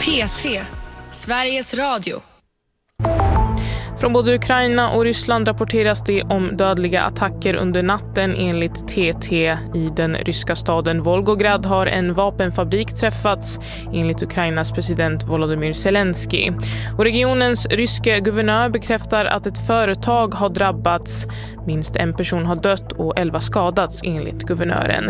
P3, Sveriges Radio. Från både Ukraina och Ryssland rapporteras det om dödliga attacker under natten. Enligt TT i den ryska staden Volgograd har en vapenfabrik träffats, enligt Ukrainas president Volodymyr Zelensky. Och regionens ryske guvernör bekräftar att ett företag har drabbats. Minst en person har dött och 11 skadats, enligt guvernören.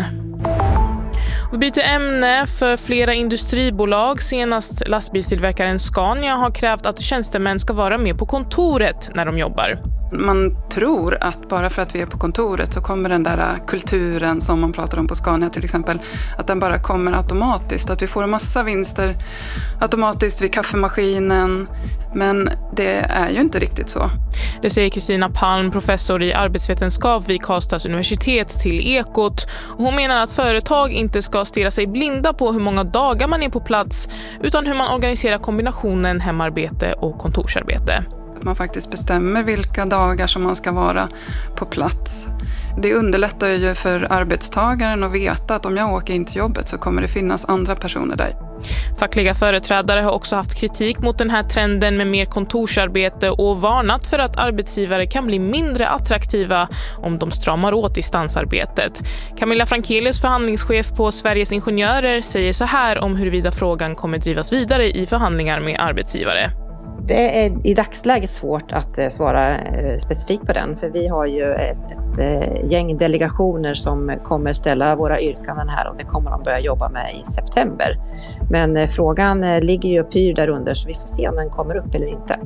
Vi byter ämne. För flera industribolag, senast lastbilstillverkaren Scania, har krävt att tjänstemän ska vara med på kontoret när de jobbar. Man tror att bara för att vi är på kontoret så kommer den där kulturen som man pratar om på Scania till exempel, att den bara kommer automatiskt. Att vi får en massa vinster automatiskt vid kaffemaskinen. Men det är ju inte riktigt så. Det säger Kristina Palm, professor i arbetsvetenskap vid Karlstads universitet, till Ekot. Och hon menar att företag inte ska stirra sig blinda på hur många dagar man är på plats, utan hur man organiserar kombinationen hemarbete och kontorsarbete. Att man faktiskt bestämmer vilka dagar som man ska vara på plats. Det underlättar ju för arbetstagaren att veta att om jag åker in till jobbet så kommer det finnas andra personer där. Fackliga företrädare har också haft kritik mot den här trenden med mer kontorsarbete och varnat för att arbetsgivare kan bli mindre attraktiva om de stramar åt distansarbetet. Camilla Frankelius, förhandlingschef på Sveriges Ingenjörer, säger så här om huruvida frågan kommer drivas vidare i förhandlingar med arbetsgivare. Det är i dagsläget svårt att svara specifikt på den, för vi har ju ett gäng delegationer som kommer ställa våra yrkanden här, och det kommer de börja jobba med i september. Men frågan ligger ju och pyr där under, så vi får se om den kommer upp eller inte.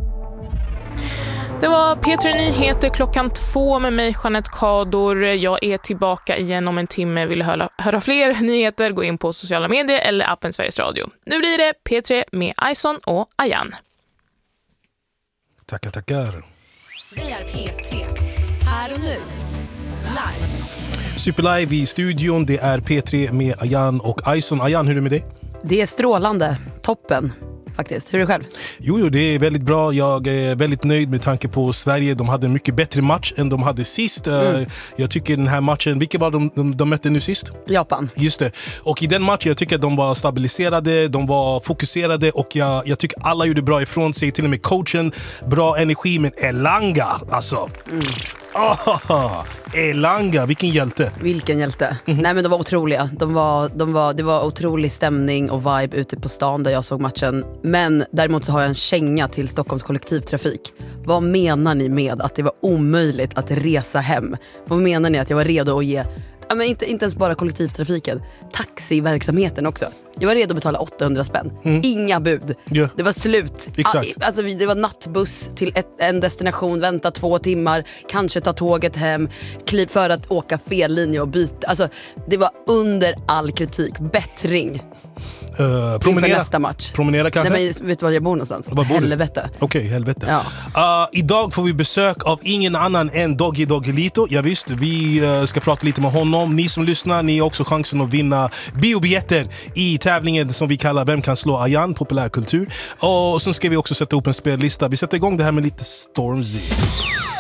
Det var P3 Nyheter 2:00 med mig, Jeanette Kador. Jag är tillbaka igen om en timme. Vill du höra fler nyheter, gå in på sociala medier eller appen Sveriges Radio. Nu blir det P3 med Ison och Ayan. Tackar. Vi är P3, här och nu, live. Superlive i studion, det är P3 med Ayan och Ison. Ayan, hur är det med dig? Det är strålande, toppen faktiskt. Hur är det själv? Jo, det är väldigt bra. Jag är väldigt nöjd med tanke på Sverige. De hade en mycket bättre match än de hade sist. Jag tycker den här matchen, vilka var de mötte nu sist? Japan. Just det. Och i den matchen, jag tycker att de var stabiliserade, de var fokuserade, och jag tycker alla gjorde bra ifrån sig. Till och med coachen, bra energi, men Elanga, alltså... Elanga, vilken hjälte. Nej, men de var otroliga. Det var otrolig stämning och vibe ute på stan där jag såg matchen. Men däremot så har jag en känga till Stockholms kollektivtrafik. Vad menar ni med att det var omöjligt att resa hem? Vad menar ni att jag var redo att ge? Ja, men inte ens bara kollektivtrafiken, taxiverksamheten också. Jag var redo att betala 800 spänn. Inga bud. Yeah. Det var slut. Exakt. Alltså, det var nattbuss till en destination, vänta 2 timmar, kanske ta tåget hem, kliv för att åka fel linje och byta. Alltså, det var under all kritik. Bättring. Promenera. Inför nästa match. Promenera kanske? Nej, men vet du var jag bor någonstans? Helvete. Okej, helvete. Ja. Idag får vi besök av ingen annan än Doggy Doggelito. Ja visst, vi ska prata lite med honom. Ni som lyssnar, ni har också chansen att vinna biobiljetter i tävlingen som vi kallar Vem kan slå Ayan, populärkultur. Och så ska vi också sätta upp en spellista. Vi sätter igång det här med lite Stormzy.